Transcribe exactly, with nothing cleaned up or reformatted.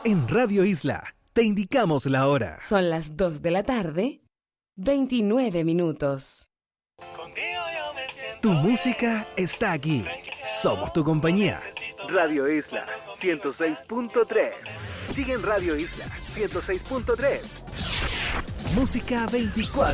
En Radio Isla, te indicamos la hora. Son las dos de la tarde, veintinueve minutos. Tu música está aquí. Somos tu compañía. Radio Isla ciento seis punto tres. Sigue en Radio Isla ciento seis punto tres. Música veinticuatro.